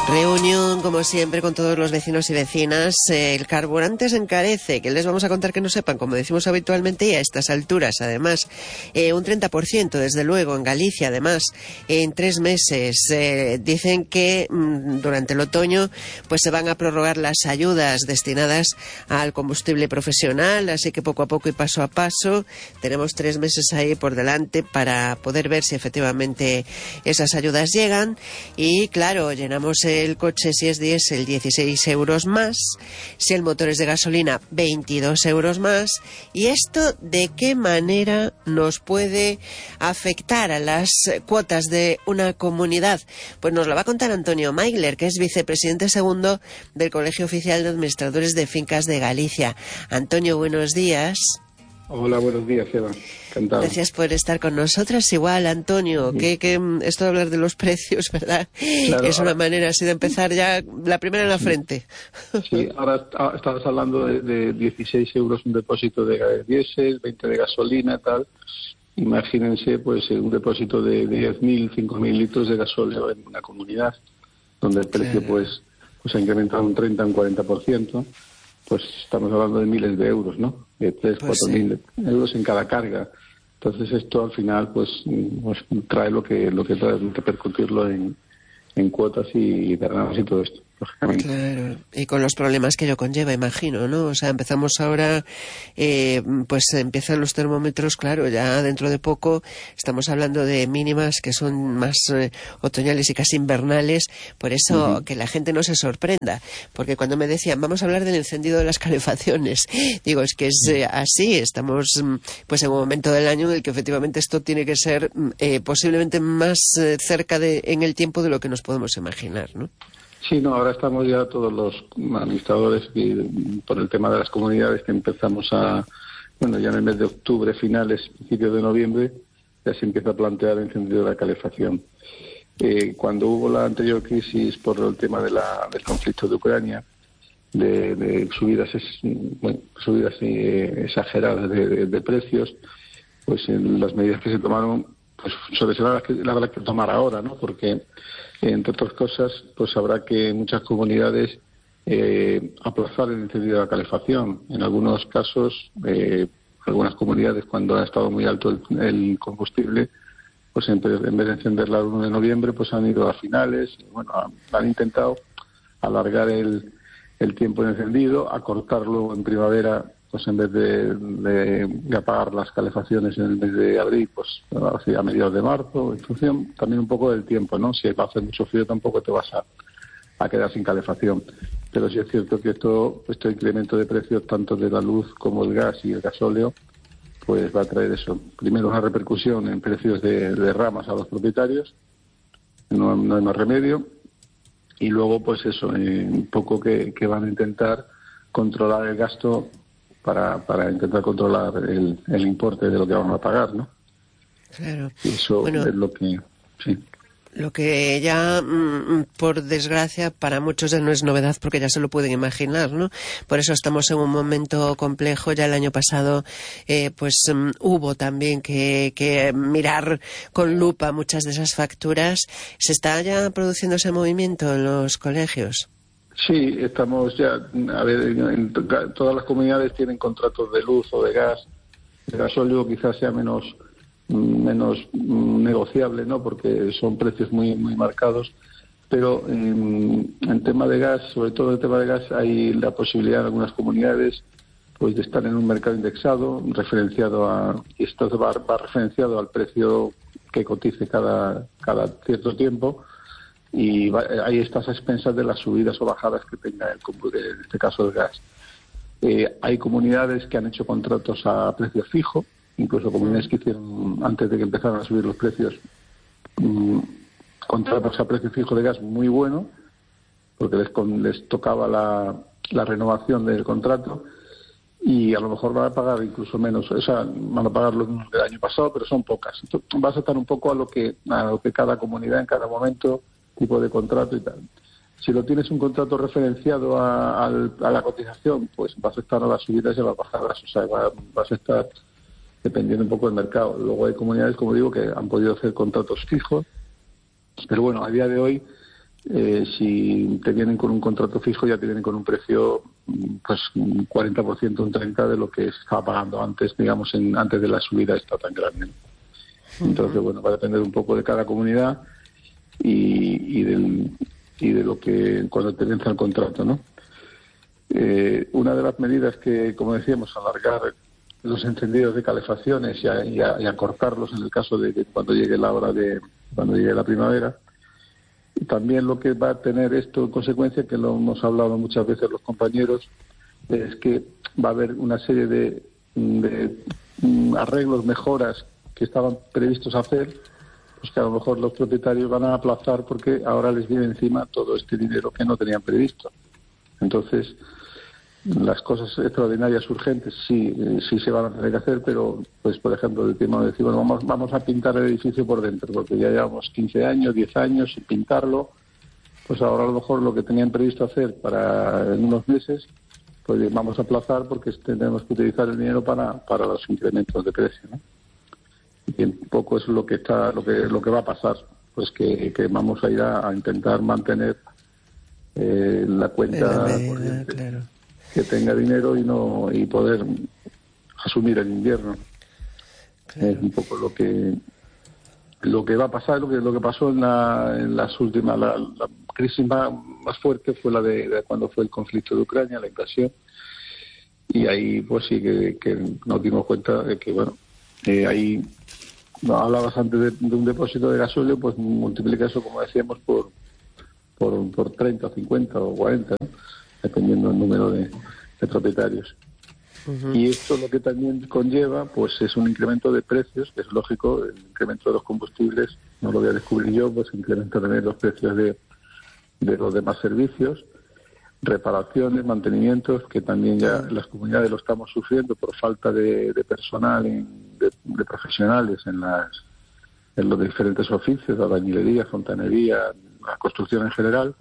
Reunión, como siempre, con todos los vecinos y vecinas. El carburante se encarece, que les vamos a contar que no sepan, como decimos habitualmente, y a estas alturas, además, un 30%, desde luego, en Galicia, además, en 3 meses. Dicen que durante el otoño pues se van a prorrogar las ayudas destinadas al combustible profesional, así que poco a poco y paso a paso tenemos 3 meses ahí por delante para poder ver si efectivamente esas ayudas llegan. Y claro, llenamos el coche si es diésel 16 euros más, si el motor es de gasolina 22 euros más. ¿Y esto de qué manera nos puede afectar a las cuotas de una comunidad? Pues nos lo va a contar Antonio Maigler, que es vicepresidente segundo del Colegio Oficial de Administradores de Fincas de Galicia. Antonio, buenos días. Hola, buenos días, Eva. Encantado. Gracias por estar con nosotras. Igual, Antonio, que esto de hablar de los precios, ¿verdad? Claro, es una manera así de empezar ya la primera en la frente. Sí, ahora estabas hablando de 16 euros un depósito de diésel, 20 de gasolina y tal. Imagínense, pues, un depósito de 10.000, 5.000 litros de gasóleo en una comunidad, donde el precio, pues ha incrementado un 30, un 40%. Pues estamos hablando de miles de euros, ¿no? De 3, 4.000 euros en cada carga. Entonces esto al final pues trae lo que trae, repercutirlo en cuotas y derramas y todo esto, lógicamente. Claro, y con los problemas que ello conlleva, imagino, ¿no? O sea, empezamos ahora, pues empiezan los termómetros, claro, ya dentro de poco estamos hablando de mínimas que son más otoñales y casi invernales, por eso que la gente no se sorprenda, porque cuando me decían, vamos a hablar del encendido de las calefacciones, digo, es que es así, estamos pues en un momento del año en el que efectivamente esto tiene que ser posiblemente más cerca en el tiempo de lo que nos podemos imaginar, ¿no? Sí, no, ahora estamos ya todos los administradores por el tema de las comunidades que empezamos ya en el mes de octubre, finales, principios de noviembre, ya se empieza a plantear el encendido de la calefacción. Cuando hubo la anterior crisis por el tema del conflicto de Ucrania, de subidas exageradas de precios, pues en las medidas que se tomaron, pues sobre todo la habrá que tomar ahora, ¿no? Porque entre otras cosas, pues habrá que muchas comunidades aplazar el encendido de la calefacción. En algunos casos, algunas comunidades, cuando ha estado muy alto el combustible, pues en vez de encenderla el 1 de noviembre, pues han ido a finales. Bueno, han intentado alargar el tiempo de encendido, acortarlo en primavera, pues en vez de apagar las calefacciones en el mes de abril, pues a mediados de marzo, en función también un poco del tiempo, ¿no? Si va a hacer mucho frío tampoco te vas a quedar sin calefacción. Pero sí es cierto que este incremento de precios, tanto de la luz como el gas y el gasóleo, pues va a traer eso. Primero una repercusión en precios de ramas a los propietarios, no hay más remedio, y luego pues eso, un poco que van a intentar controlar el gasto para intentar controlar el importe de lo que vamos a pagar, ¿no? Claro. Y eso es lo que... Sí. Lo que ya, por desgracia, para muchos ya no es novedad porque ya se lo pueden imaginar, ¿no? Por eso estamos en un momento complejo. Ya el año pasado, hubo también que mirar con lupa muchas de esas facturas. ¿Se está ya produciendo ese movimiento en los colegios? Sí, estamos ya, todas las comunidades tienen contratos de luz o de gas. El gasóleo quizás sea menos negociable, ¿no? Porque son precios muy muy marcados, pero en tema de gas, sobre todo en el tema de gas, hay la posibilidad en algunas comunidades pues de estar en un mercado indexado, y esto va referenciado al precio que cotice cada cierto tiempo, y ahí estás a expensas de las subidas o bajadas que tenga en este caso el gas. Hay comunidades que han hecho contratos a precio fijo, incluso comunidades que hicieron, antes de que empezaran a subir los precios, contratos a precio fijo de gas muy bueno, porque les tocaba la renovación del contrato, y a lo mejor van a pagar incluso menos, o sea, van a pagar lo mismo del año pasado, pero son pocas. Entonces, vas a estar un poco a lo que cada comunidad en cada momento, tipo de contrato y tal. Si lo tienes un contrato referenciado a la cotización, pues vas a estar a las subidas y a las bajadas, o sea, vas a estar dependiendo un poco del mercado. Luego hay comunidades, como digo, que han podido hacer contratos fijos, pero bueno, a día de hoy si te vienen con un contrato fijo ya te vienen con un precio pues un 40%, un 30% de lo que se estaba pagando antes, digamos, antes de la subida esta tan grande, ¿no? Entonces, bueno, va a depender un poco de cada comunidad y de lo que cuando te vence el contrato, ¿no? Una de las medidas que, como decíamos, alargar los encendidos de calefacciones y acortarlos en el caso de que cuando llegue cuando llegue la primavera. Y también lo que va a tener esto en consecuencia, que lo hemos hablado muchas veces los compañeros, es que va a haber una serie de arreglos, mejoras que estaban previstos hacer, pues que a lo mejor los propietarios van a aplazar porque ahora les viene encima todo este dinero que no tenían previsto. Entonces, las cosas extraordinarias, urgentes, sí se van a tener que hacer, pero, pues por ejemplo, el tema de decir, bueno, vamos a pintar el edificio por dentro, porque ya llevamos 15 años, 10 años sin pintarlo, pues ahora a lo mejor lo que tenían previsto hacer en unos meses, pues vamos a aplazar porque tenemos que utilizar el dinero para los incrementos de precio, ¿no? Y un poco es lo que va a pasar, pues que vamos a ir a intentar mantener la cuenta corriente, claro, que tenga dinero y poder asumir el invierno. Claro. Es un poco lo que va a pasar, lo que pasó en las últimas, la crisis más fuerte fue la de cuando fue el conflicto de Ucrania, la invasión, y ahí pues sí que nos dimos cuenta de que, bueno, ahí no hablabas antes de un depósito de gasóleo, pues multiplica eso, como decíamos, por 30 o 50 o 40, ¿no? Dependiendo del número de propietarios. Uh-huh. Y esto lo que también conlleva pues es un incremento de precios, que es lógico, el incremento de los combustibles, no lo voy a descubrir yo, pues incrementa también los precios de los demás servicios, reparaciones, mantenimientos, que también ya las comunidades lo estamos sufriendo por falta de personal, de profesionales en los diferentes oficios, albañilería, fontanería, la construcción en general.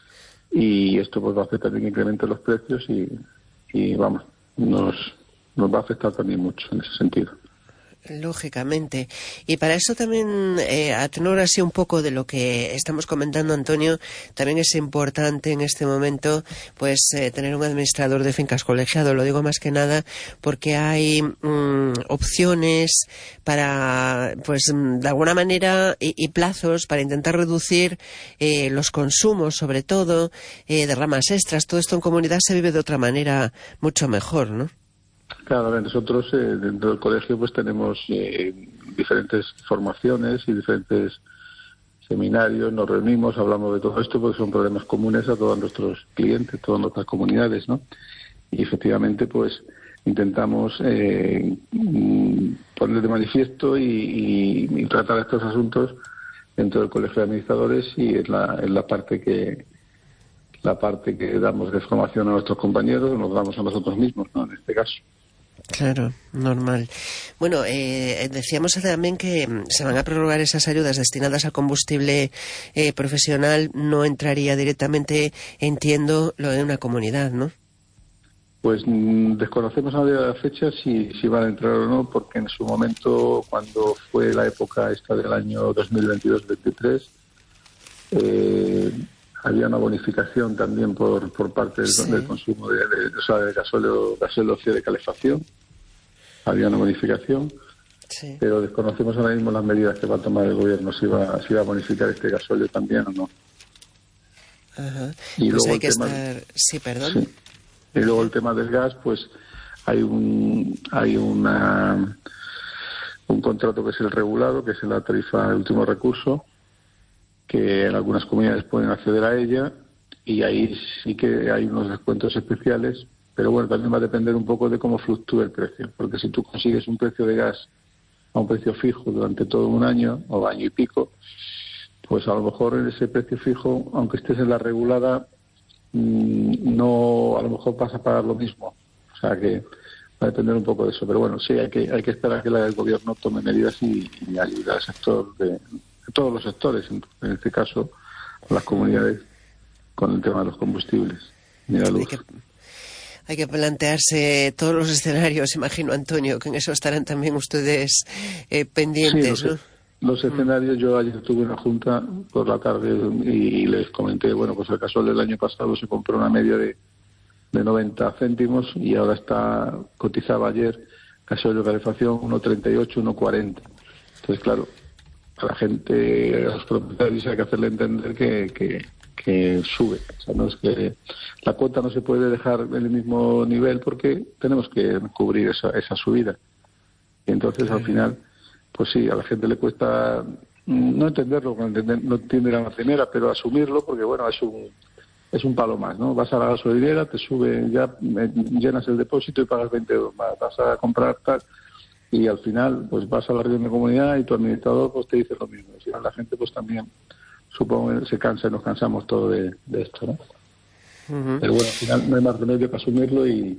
Y esto pues va a hacer también que incremente los precios y vamos, nos va a afectar también mucho en ese sentido. Lógicamente. Y para eso también, a tenor así un poco de lo que estamos comentando, Antonio, también es importante en este momento pues tener un administrador de fincas colegiado. Lo digo más que nada porque hay opciones para, pues de alguna manera, y plazos para intentar reducir los consumos, sobre todo, derramas extras. Todo esto en comunidad se vive de otra manera mucho mejor, ¿no? Claro, nosotros dentro del colegio pues tenemos diferentes formaciones y diferentes seminarios, nos reunimos, hablamos de todo esto porque son problemas comunes a todos nuestros clientes, todas nuestras comunidades, ¿no? Y efectivamente pues intentamos poner de manifiesto y tratar estos asuntos dentro del colegio de administradores y es la parte que damos de formación a nuestros compañeros, nos damos a nosotros mismos, ¿no? En este caso. Claro, normal. Bueno, decíamos también que se van a prorrogar esas ayudas destinadas al combustible profesional. No entraría directamente, entiendo, lo de una comunidad, ¿no? Pues desconocemos a la fecha si van a entrar o no, porque en su momento, cuando fue la época esta del año 2022-23, había una bonificación también por parte del consumo de gasóleo de calefacción. Había una bonificación, pero desconocemos ahora mismo las medidas que va a tomar el gobierno, si va a bonificar este gasóleo también o no. Ajá. Y pues luego hay que estar... Sí, perdón. Sí. Y luego el tema del gas, pues hay un contrato que es el regulado, que es la tarifa de último recurso, que en algunas comunidades pueden acceder a ella y ahí sí que hay unos descuentos especiales, pero bueno, también va a depender un poco de cómo fluctúe el precio, porque si tú consigues un precio de gas a un precio fijo durante todo un año o año y pico, pues a lo mejor en ese precio fijo, aunque estés en la regulada, no, a lo mejor vas a pagar lo mismo, o sea que va a depender un poco de eso, pero bueno, sí hay que esperar a que el gobierno tome medidas y ayude al sector de todos los sectores, en este caso las comunidades, con el tema de los combustibles y la luz. Hay que plantearse todos los escenarios, imagino, Antonio, que en eso estarán también ustedes pendientes, sí, ¿no? los escenarios, yo ayer tuve una junta por la tarde y les comenté, bueno, pues el caso del año pasado se compró una media de 90 céntimos y ahora cotizaba ayer gasoil de calefacción 1,38, 1,40. Entonces, claro, a la gente, a los propietarios hay que hacerle entender que sube. O sea, no es que la cuota no se puede dejar en el mismo nivel porque tenemos que cubrir esa subida. Y entonces, al final, pues sí, a la gente le cuesta no entenderlo, no entiende la primera, pero asumirlo porque, bueno, es un palo más, ¿no? Vas a la gasolinera, te sube, ya llenas el depósito y pagas 20 euros más. Vas a comprar tal y al final, pues vas a la reunión de comunidad y tu administrador pues te dice lo mismo. Si no, la gente pues también, supongo, se cansa y nos cansamos todo de esto, ¿no? Pero bueno, al final no hay más remedio que asumirlo y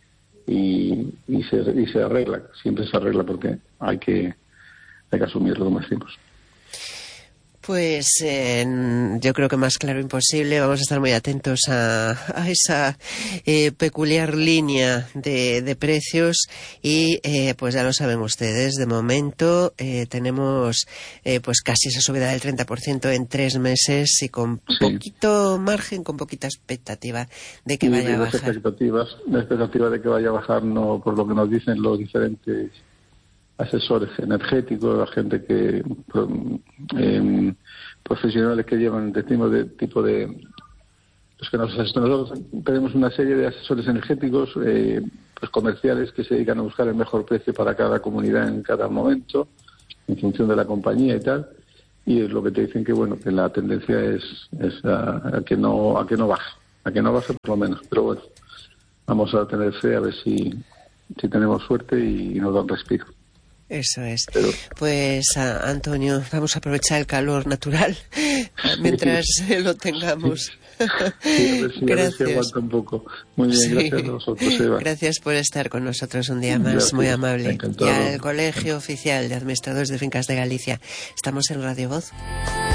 se arregla, siempre se arregla porque hay que asumirlo, como decimos. Pues yo creo que más claro imposible. Vamos a estar muy atentos a esa peculiar línea de precios y pues ya lo saben ustedes, de momento tenemos pues casi esa subida del 30% en 3 meses y con poquito margen, con poquita expectativa de que vaya a bajar. La expectativa de que vaya a bajar, no por lo que nos dicen los diferentes asesores energéticos, la gente que profesionales que llevan tipo de los que nosotros tenemos una serie de asesores energéticos pues comerciales que se dedican a buscar el mejor precio para cada comunidad en cada momento en función de la compañía y tal, y es lo que te dicen que bueno, que la tendencia es a que no baje por lo menos, pero bueno, vamos a tener fe a ver si tenemos suerte y nos da un respiro. Eso es. Pues, Antonio, vamos a aprovechar el calor natural mientras lo tengamos. Sí, a ver si aguanta un poco. Muy bien, gracias a vosotros, Eva. Gracias por estar con nosotros un día más, gracias. Muy amable. Encantado. Y al Colegio Oficial de Administradores de Fincas de Galicia. Estamos en Radio Voz.